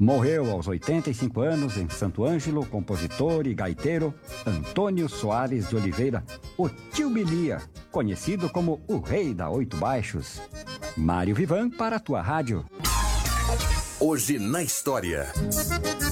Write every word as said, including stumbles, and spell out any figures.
Morreu aos oitenta e cinco anos em Santo Ângelo o compositor e gaiteiro Antônio Soares de Oliveira, o Tio Bilia, conhecido como o Rei da Oito Baixos. Mário Vivan para a tua rádio. Hoje na história.